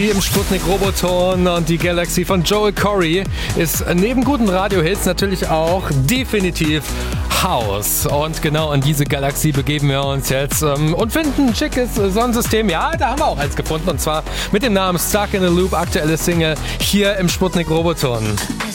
Im Sputnik Roboton und die Galaxy von Joel Corry ist neben guten Radiohits natürlich auch definitiv House. Und genau in diese Galaxie begeben wir uns jetzt und finden ein schickes Sonnensystem. Ja, da haben wir auch eins gefunden und zwar mit dem Namen Stuck in a Loop, aktuelle Single hier im Sputnik Roboton.